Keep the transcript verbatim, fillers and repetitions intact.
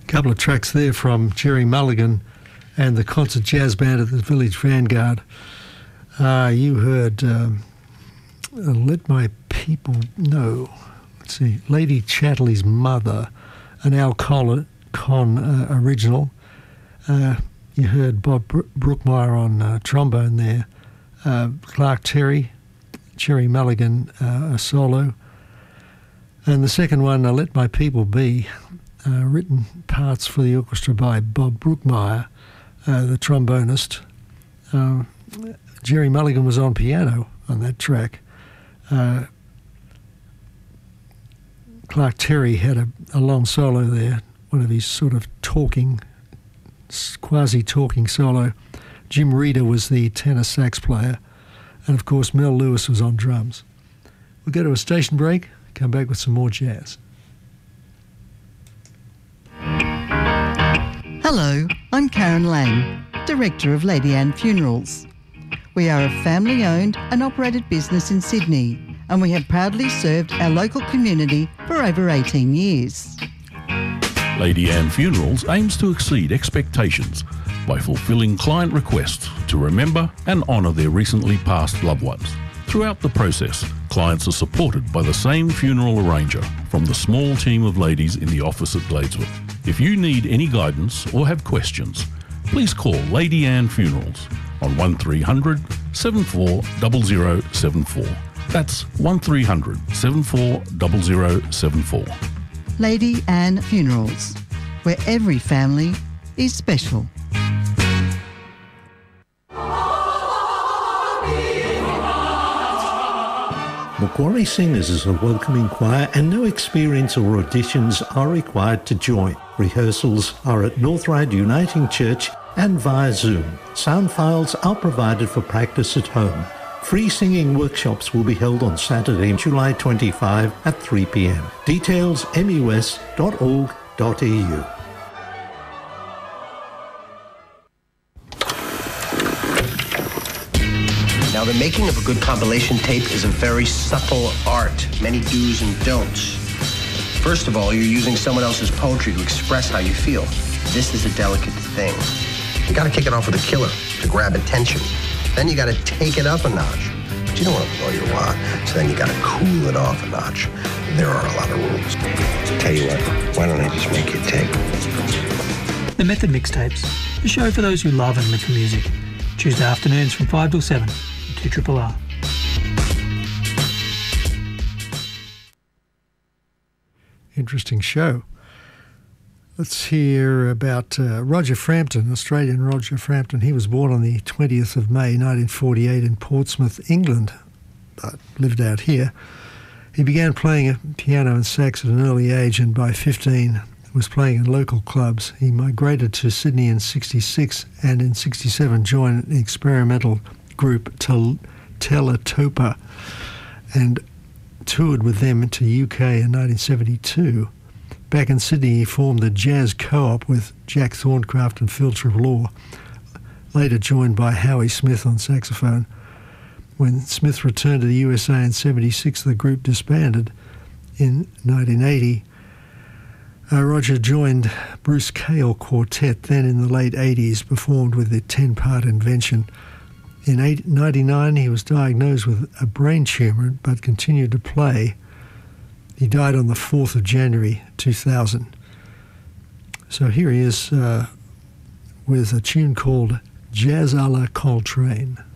couple of tracks there from Jerry Mulligan and the concert jazz band at the Village Vanguard. Uh, you heard um, Let My People Know. Let's see, Lady Chatterley's Mother, an Al Con uh, original. Uh, you heard Bob Bro Brookmeyer on uh, trombone there. Uh, Clark Terry, Jerry Mulligan, uh, a solo. And the second one, uh, Let My People Be, uh, written parts for the orchestra by Bob Brookmeyer, uh, the trombonist. Uh, Jerry Mulligan was on piano on that track. Uh, Clark Terry had a, a long solo there, one of his sort of talking, quasi-talking solo. Jim Reeder was the tenor sax player, and of course Mel Lewis was on drums. We'll go to a station break, come back with some more jazz. Hello, I'm Karen Lang, Director of Lady Anne Funerals. We are a family-owned and operated business in Sydney, and we have proudly served our local community for over eighteen years. Lady Anne Funerals aims to exceed expectations by fulfilling client requests to remember and honour their recently passed loved ones. Throughout the process, clients are supported by the same funeral arranger from the small team of ladies in the office at Gladesworth. If you need any guidance or have questions, please call Lady Anne Funerals on one three hundred, seven four zero zero seven four. That's one three hundred, seven four zero zero seven four. Lady Anne Funerals, where every family is special. Macquarie Singers is a welcoming choir and no experience or auditions are required to join. Rehearsals are at Northride Uniting Church and via Zoom. Sound files are provided for practice at home. Free singing workshops will be held on Saturday, July twenty-fifth at three p m. Details m u s dot org dot e u. Now, the making of a good compilation tape is a very subtle art, many do's and don'ts. First of all, you're using someone else's poetry to express how you feel. This is a delicate thing. You gotta kick it off with a killer to grab attention. Then you gotta take it up a notch. But you don't want to blow your wad, so then you gotta cool it off a notch. There are a lot of rules. Tell you what, why don't I just make you a tape? The Method Mixtapes, the show for those who love and live for music. Tuesday afternoons from five till seven, two R R R. Interesting show. Let's hear about uh, Roger Frampton, Australian Roger Frampton. He was born on the twentieth of May nineteen forty-eight in Portsmouth, England, but lived out here. He began playing piano and sax at an early age, and by fifteen was playing in local clubs. He migrated to Sydney in sixty-six and in sixty-seven joined an experimental group Tel Teletopa and toured with them to U K in nineteen seventy-two. Back in Sydney, he formed the Jazz Co-op with Jack Thorncraft and Phil Trelaw, later joined by Howie Smith on saxophone. When Smith returned to the U S A in seventy-six, the group disbanded. In nineteen eighty, uh, Roger joined Bruce Cale Quartet, then in the late eighties, performed with the ten-part Invention. In nineteen ninety-nine, he was diagnosed with a brain tumour, but continued to play. He died on the fourth of January two thousand. So here he is uh, with a tune called Jazz a la Coltrane.